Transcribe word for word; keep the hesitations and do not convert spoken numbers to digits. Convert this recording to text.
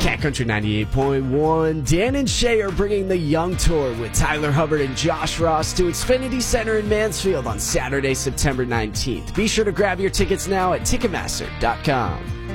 Cat Country ninety-eight point one. Dan and Shay are bringing the Young Tour with Tyler Hubbard and Josh Ross to Xfinity Center in Mansfield on Saturday, September nineteenth. Be sure to grab your tickets now at Ticketmaster dot com.